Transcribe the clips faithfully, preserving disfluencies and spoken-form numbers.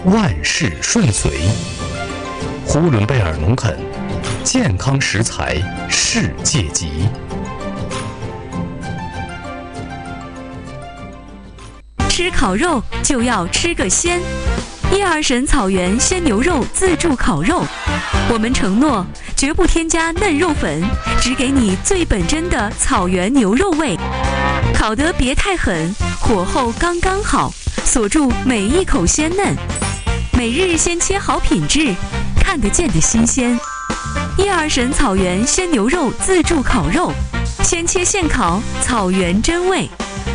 万事顺遂。呼伦贝尔农垦，健康食材世界级。 吃烤肉就要吃个鲜，伊尔省草原鲜牛肉自助烤肉，我们承诺绝不添加嫩肉粉，只给你最本真的草原牛肉味。烤得别太狠，火候刚刚好，锁住每一口鲜嫩。每日先切好品质，看得见的新鲜。伊尔省草原鲜牛肉自助烤肉，先切现烤，草原真味。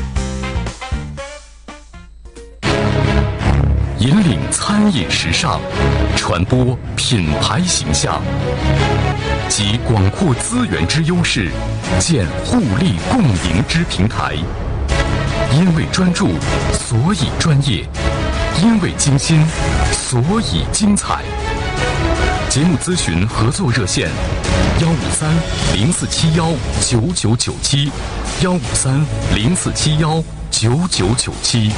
引领餐饮时尚，传播品牌形象，集广阔资源之优势，建互利共赢之平台。因为专注，所以专业；因为精心，所以精彩。节目咨询合作热线：幺五三零四七幺九九九七，幺五三零四七幺九九九七。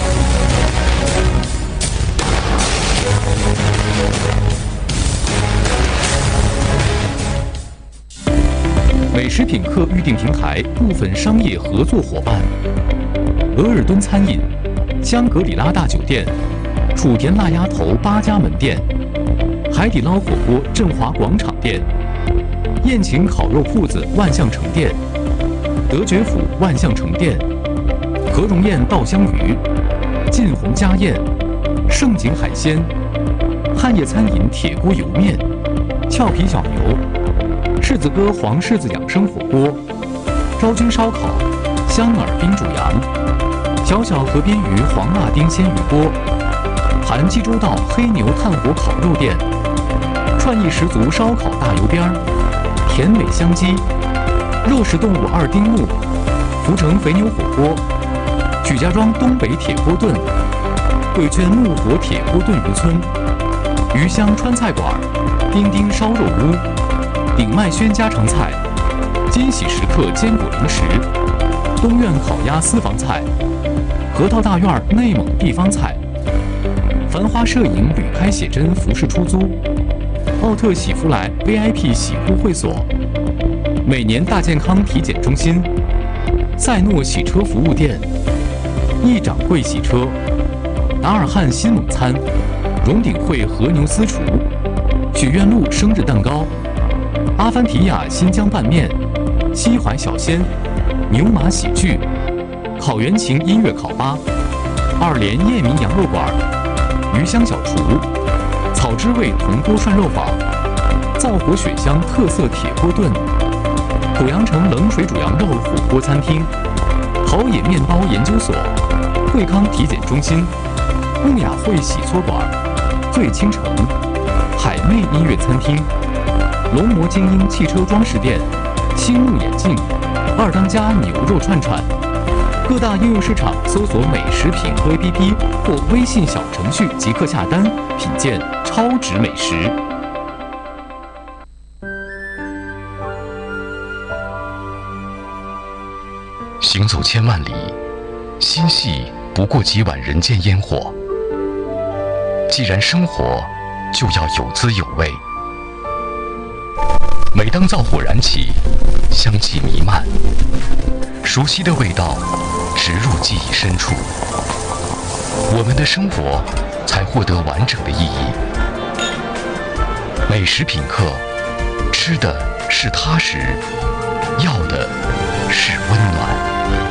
美食品客预订平台部分商业合作伙伴：额尔敦餐饮、香格里拉大酒店、楚田辣鸭头八家门店、海底捞火锅振华广场店、宴请烤肉铺子万象城店、德觉府万象城店、何荣宴稻香鱼、晋宏家宴、盛景海鲜、汉业餐饮铁锅油面、俏皮小牛、柿子哥黄柿子养生火锅、昭君烧烤、香饵冰煮羊、小小河边鱼黄辣丁鲜鱼锅、韩济州道黑牛炭火烤肉店、创意十足烧烤大油边儿、甜美香鸡、肉食动物二丁目、福成肥牛火锅、曲家庄东北铁锅炖、贵圈木火铁锅炖渔村、鱼香川菜馆、丁丁烧肉屋、鼎麦轩家常菜、金喜时刻坚果零食、东苑烤鸭私房菜、核桃大院内蒙地方菜、繁花摄影旅开写真服饰出租、奥特喜福来 V I P 洗护会所、每年大健康体检中心、赛诺洗车服务店、易掌柜洗车、达尔汉新蒙餐、荣鼎汇和牛私厨、许愿路生日蛋糕、阿凡提亚新疆拌面、西淮小鲜、牛马喜剧、烤原琴音乐烤吧、二连叶明羊肉馆、鱼香小厨、草之味铜锅涮肉坊、灶火雪香特色铁锅炖、濮阳城冷水煮羊肉火锅餐厅、好野面包研究所、惠康体检中心、木雅会洗搓馆、醉倾城、海媚音乐餐厅、龙魔精英汽车装饰店、青木眼镜、二当家牛肉串串。各大应用市场搜索美食品客 A P P 或微信小程序即刻下单，品鉴超值美食。行走千万里，心系不过几碗人间烟火。既然生活，就要有滋有味。每当灶火燃起，香气弥漫，熟悉的味道植入记忆深处，我们的生活才获得完整的意义。美食品客，吃的是踏实，